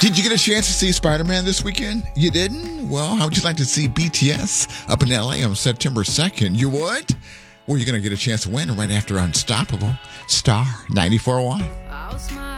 Did you get a chance to see Spider-Man this weekend? You didn't? Well, how would you like to see BTS up in LA on September 2nd? You would? Well, you're going to get a chance to win right after Unstoppable. Star 94.1.